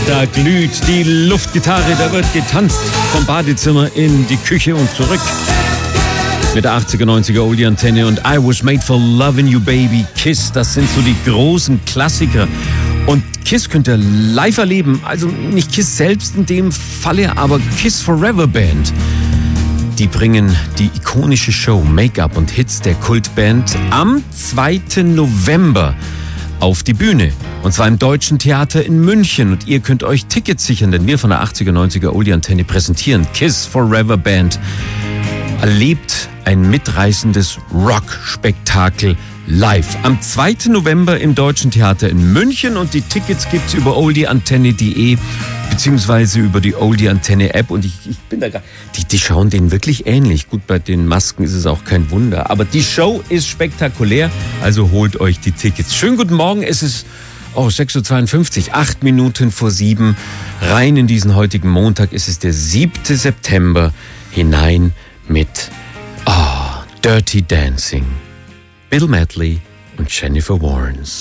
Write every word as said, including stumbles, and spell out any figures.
Da glüht die Luftgitarre, da wird getanzt vom Badezimmer in die Küche und zurück. Mit der achtziger, neunziger Oldie-Antenne und I Was Made for Lovin' You Baby, Kiss, das sind so die großen Klassiker. Und Kiss könnt ihr live erleben, also nicht Kiss selbst in dem Falle, aber Kiss Forever Band. Die bringen die ikonische Show Make-up und Hits der Kultband am zweiten November auf die Bühne. Und zwar im Deutschen Theater in München. Und ihr könnt euch Tickets sichern, denn wir von der achtziger, neunziger Oldie-Antenne präsentieren Kiss Forever Band. Erlebt ein mitreißendes Rock-Spektakel live. Am zweiten November im Deutschen Theater in München. Und die Tickets gibt's über oldieantenne punkt de beziehungsweise über die Oldie-Antenne-App. Und ich, ich bin da gar... Die, die schauen denen wirklich ähnlich. Gut, bei den Masken ist es auch kein Wunder. Aber die Show ist spektakulär. Also holt euch die Tickets. Schönen guten Morgen. Es ist oh, sechs Uhr zweiundfünfzig, acht Minuten vor sieben. Rein in diesen heutigen Montag ist es der siebte September. Hinein mit oh, Dirty Dancing. Bill Medley und Jennifer Warnes.